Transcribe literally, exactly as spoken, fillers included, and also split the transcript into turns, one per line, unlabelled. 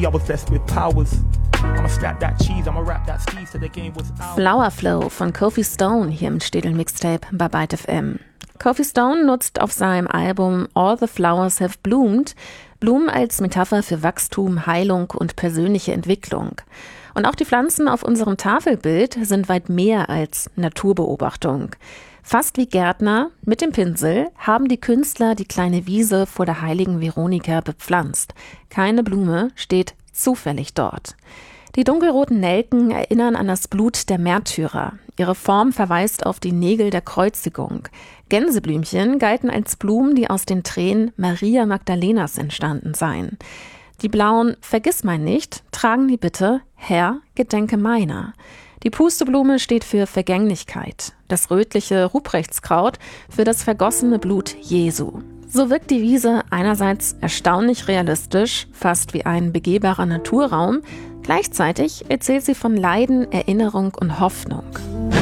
Flower Flow von Kofi Stone hier im Städel Mixtape bei Byte F M. Kofi Stone nutzt auf seinem Album All the Flowers Have Bloomed Blumen als Metapher für Wachstum, Heilung und persönliche Entwicklung. Und auch die Pflanzen auf unserem Tafelbild sind weit mehr als Naturbeobachtung. Fast wie Gärtner mit dem Pinsel haben die Künstler die kleine Wiese vor der heiligen Veronika bepflanzt. Keine Blume steht zufällig dort. Die dunkelroten Nelken erinnern an das Blut der Märtyrer. Ihre Form verweist auf die Nägel der Kreuzigung. Gänseblümchen galten als Blumen, die aus den Tränen Maria Magdalenas entstanden seien. Die blauen Vergissmeinnicht tragen die Bitte, Herr, gedenke meiner. Die Pusteblume steht für Vergänglichkeit, das rötliche Ruprechtkraut für das vergossene Blut Jesu. So wirkt die Wiese einerseits erstaunlich realistisch, fast wie ein begehbarer Naturraum, gleichzeitig erzählt sie von Leiden, Erinnerung und Hoffnung.